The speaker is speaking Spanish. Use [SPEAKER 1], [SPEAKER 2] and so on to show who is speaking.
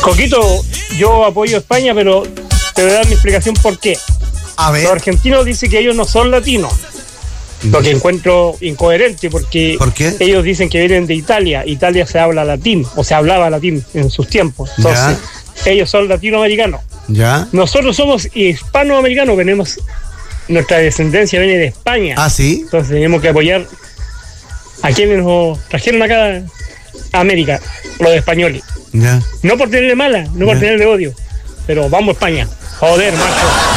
[SPEAKER 1] Coquito, yo apoyo a España, pero te voy a dar mi explicación por qué.
[SPEAKER 2] A ver.
[SPEAKER 1] Los argentinos dicen que ellos no son latinos, lo que encuentro incoherente, porque
[SPEAKER 2] ¿Por qué?
[SPEAKER 1] ellos dicen que vienen de Italia. Italia se habla latín, o se hablaba latín en sus tiempos. Entonces, ellos son latinoamericanos.
[SPEAKER 2] Ya.
[SPEAKER 1] Nosotros somos hispanoamericanos, venimos, nuestra descendencia viene de España.
[SPEAKER 2] Ah, sí.
[SPEAKER 1] Entonces tenemos que apoyar a quienes nos trajeron acá a América, los españoles.
[SPEAKER 2] Ya.
[SPEAKER 1] No por tenerle mala, no por tenerle odio, pero vamos a España. Joder, macho.